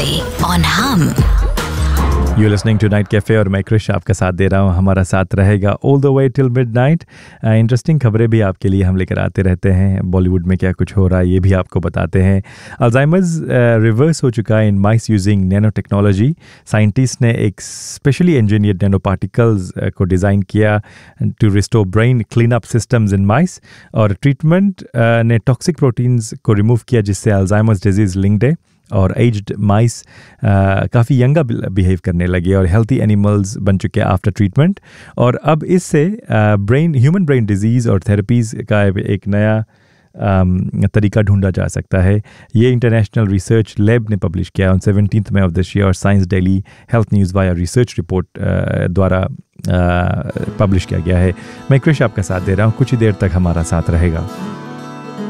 Cafe on Hum. You're listening to Night Cafe और मैं क्रिश आपका साथ दे रहा हूँ. हमारा साथ रहेगा all the way till midnight. Interesting खबरें भी आपके लिए हम लेकर आते रहते हैं. बॉलीवुड में क्या कुछ हो रहा है ये भी आपको बताते हैं. अल्जाइमर्स रिवर्स हो चुका है इन माइस यूजिंग नैनो टेक्नोलॉजी. साइंटिस्ट ने एक स्पेशली इंजीनियर्ड नैनो पार्टिकल्स को डिज़ाइन किया to restore brain clean up systems in माइस. और ट्रीटमेंट ने टॉक्सिक प्रोटीन्स को रिमूव किया जिससे अल्जाइमर्स डिजीज़ लिंक्ड है. और एज्ड माइस काफ़ी यंगा बिहेव करने लगे और हेल्थी एनिमल्स बन चुके हैं आफ्टर ट्रीटमेंट. और अब इससे ह्यूमन ब्रेन डिजीज़ और थेरेपीज़ का एक नया तरीका ढूंढा जा सकता है. ये इंटरनेशनल रिसर्च लैब ने पब्लिश किया on 17 May of this year और science daily health news via research report द्वारा पब्लिश किया गया है. मैं क्रिश आपका साथ दे रहा हूँ. कुछ ही देर तक हमारा साथ रहेगा.